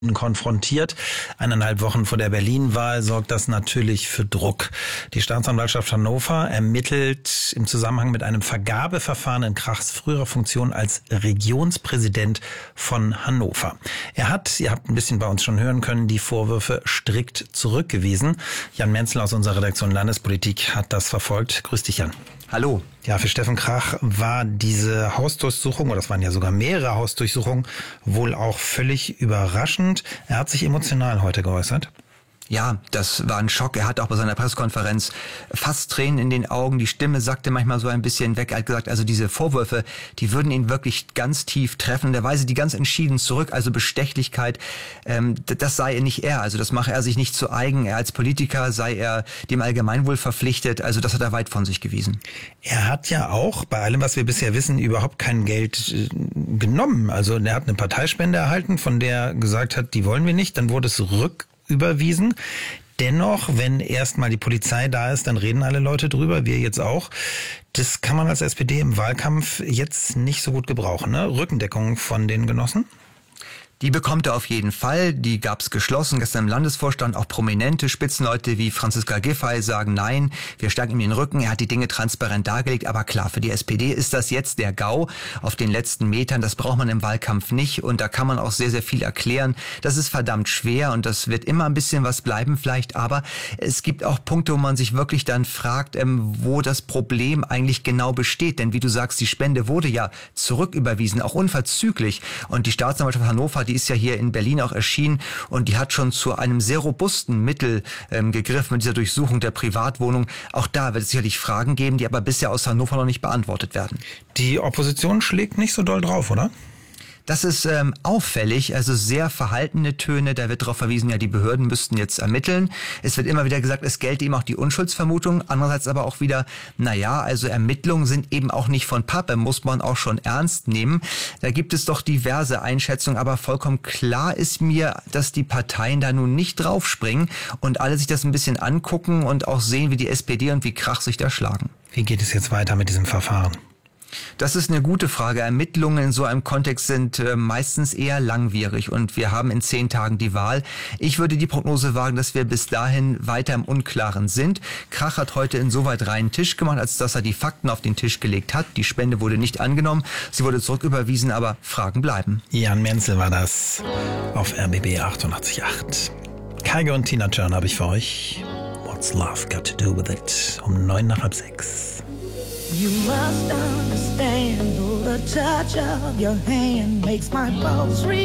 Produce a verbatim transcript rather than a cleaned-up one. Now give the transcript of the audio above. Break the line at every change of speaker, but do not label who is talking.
konfrontiert. Eineinhalb Wochen vor der Berlin-Wahl sorgt das natürlich für Druck. Die Staatsanwaltschaft Hannover ermittelt im Zusammenhang mit einem Vergabeverfahren in Krachs früherer Funktion als Regionspräsident von Hannover. Er hat, ihr habt ein bisschen bei uns schon hören können, die Vorwürfe strikt zurückgewiesen. Jan Menzel aus unserer Redaktion Landespolitik hat das verfolgt. Grüß dich, Jan.
Hallo.
Ja, für Steffen Krach war diese Hausdurchsuchung, oder es waren ja sogar mehrere Hausdurchsuchungen, wohl auch völlig überraschend. Er hat sich emotional heute geäußert.
Ja, das war ein Schock. Er hat auch bei seiner Pressekonferenz fast Tränen in den Augen. Die Stimme sackte manchmal so ein bisschen weg. Er hat gesagt, also diese Vorwürfe, die würden ihn wirklich ganz tief treffen. Und er weise die ganz entschieden zurück. Also Bestechlichkeit, ähm, das sei nicht er. Also das mache er sich nicht zu eigen. Er als Politiker sei er dem Allgemeinwohl verpflichtet. Also das hat er weit von sich gewiesen.
Er hat ja auch, bei allem, was wir bisher wissen, überhaupt kein Geld äh, genommen. Also er hat eine Parteispende erhalten, von der er gesagt hat, die wollen wir nicht. Dann wurde es rück überwiesen. Dennoch, wenn erstmal die Polizei da ist, dann reden alle Leute drüber, wir jetzt auch. Das kann man als S P D im Wahlkampf jetzt nicht so gut gebrauchen, ne? Rückendeckung von den Genossen?
Die bekommt er auf jeden Fall. Die gab's geschlossen. Gestern im Landesvorstand auch prominente Spitzenleute wie Franziska Giffey sagen, nein, wir stärken ihm den Rücken. Er hat die Dinge transparent dargelegt. Aber klar, für die S P D ist das jetzt der GAU auf den letzten Metern. Das braucht man im Wahlkampf nicht. Und da kann man auch sehr, sehr viel erklären. Das ist verdammt schwer und das wird immer ein bisschen was bleiben vielleicht. Aber es gibt auch Punkte, wo man sich wirklich dann fragt, ähm, wo das Problem eigentlich genau besteht. Denn wie du sagst, die Spende wurde ja zurücküberwiesen, auch unverzüglich. Und die Staatsanwaltschaft Hannover, die ist ja hier in Berlin auch erschienen und die hat schon zu einem sehr robusten Mittel ähm, gegriffen mit dieser Durchsuchung der Privatwohnung. Auch da wird es sicherlich Fragen geben, die aber bisher aus Hannover noch nicht beantwortet werden.
Die Opposition schlägt nicht so doll drauf, oder?
Das ist ähm, auffällig, also sehr verhaltene Töne. Da wird darauf verwiesen, ja, die Behörden müssten jetzt ermitteln. Es wird immer wieder gesagt, es gelte eben auch die Unschuldsvermutung. Andererseits aber auch wieder, naja, also Ermittlungen sind eben auch nicht von Pappe, muss man auch schon ernst nehmen. Da gibt es doch diverse Einschätzungen, aber vollkommen klar ist mir, dass die Parteien da nun nicht draufspringen und alle sich das ein bisschen angucken und auch sehen, wie die S P D und wie Krach sich da schlagen.
Wie geht es jetzt weiter mit diesem Verfahren?
Das ist eine gute Frage. Ermittlungen in so einem Kontext sind äh, meistens eher langwierig und wir haben in zehn Tagen die Wahl. Ich würde die Prognose wagen, dass wir bis dahin weiter im Unklaren sind. Krach hat heute insoweit reinen Tisch gemacht, als dass er die Fakten auf den Tisch gelegt hat. Die Spende wurde nicht angenommen, sie wurde zurücküberwiesen, aber Fragen bleiben.
Jan Menzel war das auf R B B achtundachtzig Komma acht. Kaige und Tina Turner habe ich für euch. What's Love Got to Do With It? Um neun nach halb sechs.
You must understand, though the touch of your hand makes my pulse reach.